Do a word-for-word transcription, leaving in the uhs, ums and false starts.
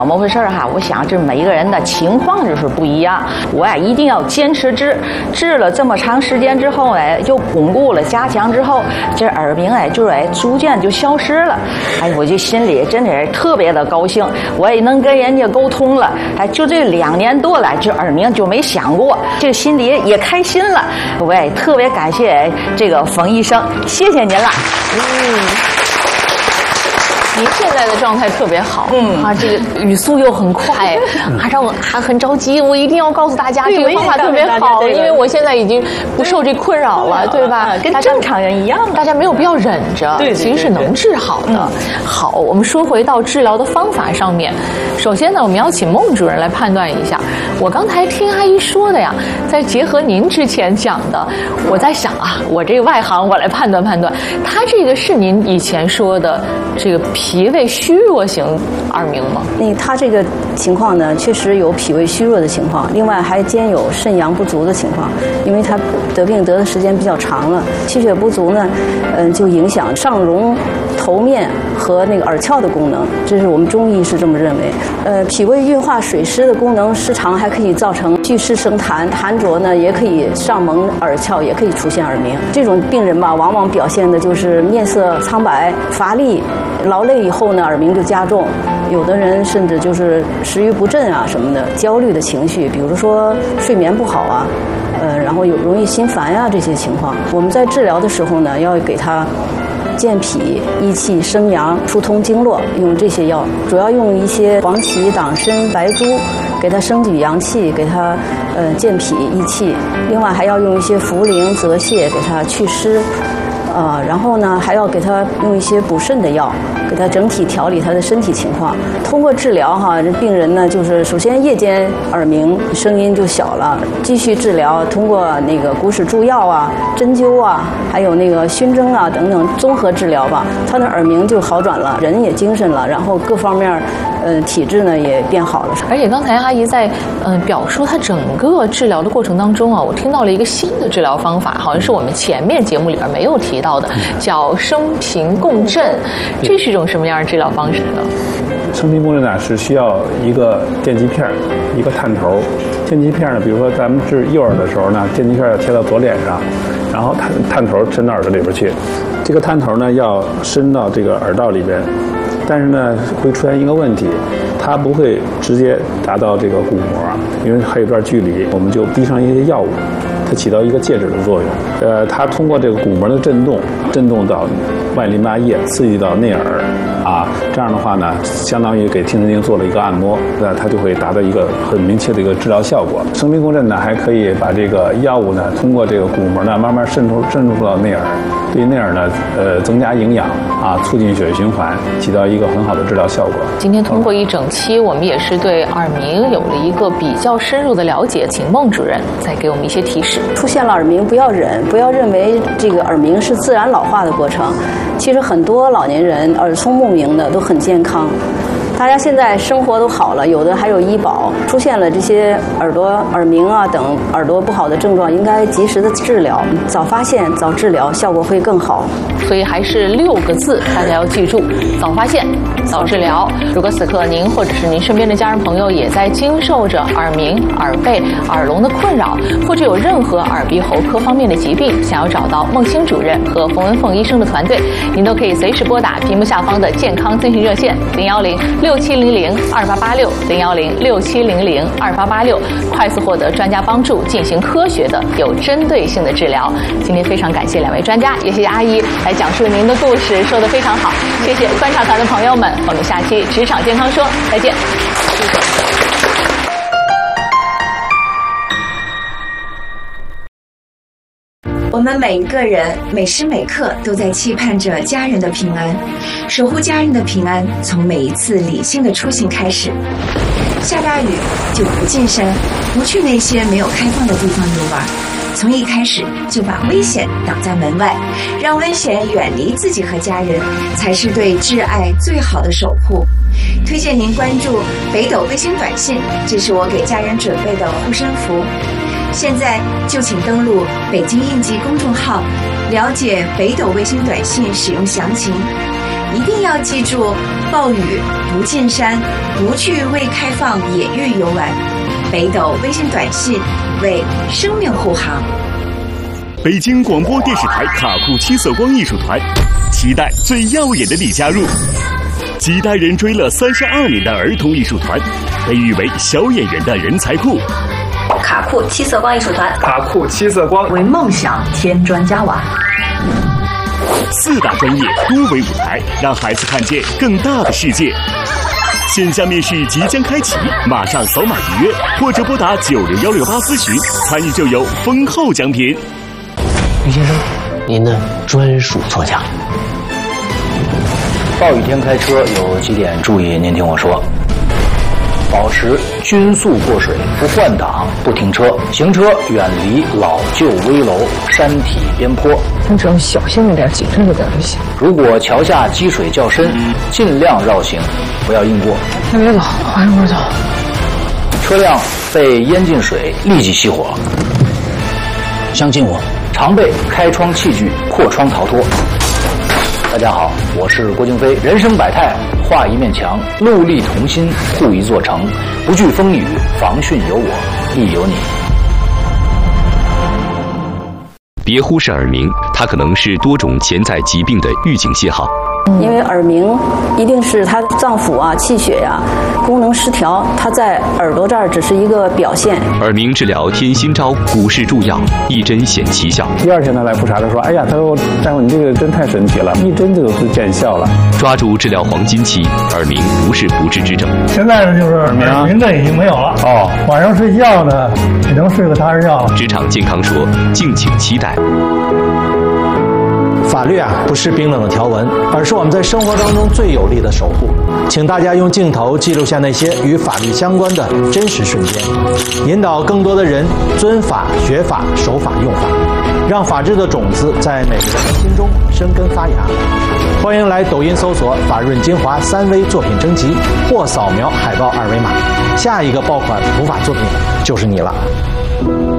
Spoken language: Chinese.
怎么回事哈？我想这每一个人的情况就是不一样，我呀一定要坚持治，治了这么长时间之后哎，又巩固了加强之后，这耳鸣哎就哎逐渐就消失了。哎，我就心里真的是特别的高兴，我也能跟人家沟通了。哎，就这两年多来，这耳鸣就没想过，这个心里也开心了。我也特别感谢这个冯医生，谢谢您了。 嗯。您现在的状态特别好，嗯啊，这个语速又很快，啊，让我还很着急，我一定要告诉大家这个方法特别好，因为我现在已经不受这困扰了，对吧？ 跟正常人一样， 大家没有必要忍着，对，其实是能治好的。好，我们说回到治疗的方法上面，首先呢，我们要请孟主任来判断一下。我刚才听阿姨说的呀，在结合您之前讲的，我在想啊，我这个外行，我来判断判断，他这个是您以前说的这个脾胃虚弱型耳鸣吗？ 那他这个情况呢，确实有脾胃虚弱的情况，另外还兼有肾阳不足的情况，因为他得病得的时间比较长了，气血不足呢，嗯，就影响上容头面和那个耳窍的功能，这是我们中医是这么认为。呃，脾胃运化水湿的功能失常，还可以造成聚湿生痰，痰浊呢也可以上蒙耳窍，也可以出现耳鸣。这种病人吧，往往表现的就是面色苍白、乏力、劳累以后呢，耳鸣就加重。有的人甚至就是食欲不振啊什么的，焦虑的情绪，比如说睡眠不好啊，呃，然后有容易心烦呀、啊、这些情况。我们在治疗的时候呢，要给他健脾益气生阳疏通经络，用这些药，主要用一些黄芪、党参、白术，给它升举阳气，给它呃健脾益气。另外还要用一些茯苓、泽泻给它祛湿，呃，然后呢还要给它用一些补肾的药，给他整体调理他的身体情况。通过治疗哈，这病人呢就是首先夜间耳鸣声音就小了，继续治疗，通过那个骨使注药啊、针灸啊，还有那个熏蒸啊等等综合治疗吧，他的耳鸣就好转了，人也精神了，然后各方面呃体质呢也变好了。 而且刚才阿姨在嗯、呃、表述她整个治疗的过程当中啊，我听到了一个新的治疗方法，好像是我们前面节目里边没有提到的，叫声频共振，这是一种什么样的治疗方式呢？ 声频共振呢是需要一个电极片，一个探头。电极片呢，比如说咱们治右耳的时候呢，电极片要贴到左脸上，然后探探头伸到耳朵里边去。这个探头呢要伸到这个耳道里边，但是呢会出现一个问题，它不会直接达到这个鼓膜，因为还有一段距离，我们就滴上一些药物。它起到一个介质的作用，呃，它通过这个鼓膜的震动，震动到外淋巴液，刺激到内耳，啊，这样的话呢，相当于给听神经做了一个按摩，那它就会达到一个很明确的一个治疗效果。声频共振呢，还可以把这个药物呢，通过这个鼓膜呢，慢慢渗透渗透到内耳，对内耳呢，呃，增加营养，啊，促进血液循环，起到一个很好的治疗效果。 今天通过一整期，我们也是对耳鸣有了一个比较深入的了解，请孟主任再给我们一些提示。 出现了耳鸣，不要忍，不要认为这个耳鸣是自然老化的过程。其实很多老年人耳聪目明的都很健康，大家现在生活都好了，有的还有医保，出现了这些耳朵耳鸣啊等耳朵不好的症状，应该及时的治疗，早发现早治疗，效果会更好。 所以还是六个字，大家要记住：早发现，早治疗。如果此刻您或者是您身边的家人朋友也在经受着耳鸣、耳背、耳聋的困扰，或者有任何耳鼻喉科方面的疾病，想要找到孟欣主任和冯文凤医生的团队，您都可以随时拨打屏幕下方的健康咨询热线零幺零六七零零二八八六零幺零六七零零二八八六，快速获得专家帮助，进行科学的、有针对性的治疗。今天非常感谢两位专家，也谢谢阿姨来讲述您的故事，说得非常好。谢谢观察团的朋友们，我们下期职场健康说再见。 我们每一个人每时每刻都在期盼着家人的平安，守护家人的平安，从每一次理性的出行开始。下大雨就不进山，不去那些没有开放的地方游玩，从一开始就把危险挡在门外，让危险远离自己和家人，才是对挚爱最好的守护。推荐您关注北斗卫星短信，这是我给家人准备的护身符。现在就请登录北京应急公众号，了解北斗卫星短信使用详情。 一定要记住：暴雨不进山，不去未开放野域游玩。北斗微信短信为生命护航。 北京广播电视台卡库七色光艺术团，期待最耀眼的你加入。几代人追了三十二年的儿童艺术团，被誉为小演员的人才库。 卡库七色光艺术团， 卡库七色光为梦想添砖加瓦。 四大专业多维舞台，让孩子看见更大的世界。线下面试即将开启，马上扫码预约，或者拨打九零幺六八咨询，参与就有丰厚奖品。 于先生，您的专属座驾。 暴雨天开车有几点注意，您听我说。保持均速过水，不换挡，不停车，行车远离老旧危楼、山体边坡。 咱只要小心一点，谨慎一点就行。 如果桥下积水较深，尽量绕行，不要硬过。 先别走，缓一会儿走。 车辆被淹进水，立即熄火。相信我，常备开窗器具，扩窗逃脱。大家好，我是郭京飞。人生百态，画一面墙，戮力同心，护一座城。不惧风雨，防汛有我，亦有你。 别忽视耳鸣，它可能是多种潜在疾病的预警信号。 因为耳鸣一定是它脏腑啊、气血呀、啊、功能失调，它在耳朵这儿只是一个表现。 耳鸣治疗添新招，古式助药，一针显奇效。 第二天他来复查，他说：“哎呀，他说大夫，你这个针太神奇了，一针就是见效了。” 抓住治疗黄金期，耳鸣不是不治之症。 现在呢，就是耳鸣症已经没有了哦，晚上睡觉呢也能睡个踏实觉。 职场健康说，敬请期待。 法律啊，不是冰冷的条文，而是我们在生活当中最有力的守护。请大家用镜头记录下那些与法律相关的真实瞬间，引导更多的人遵法、学法、守法、用法，让法治的种子在每个人的心中生根发芽。欢迎来抖音搜索“法润精华三微作品征集”，或扫描海报二维码，下一个爆款普法作品就是你了。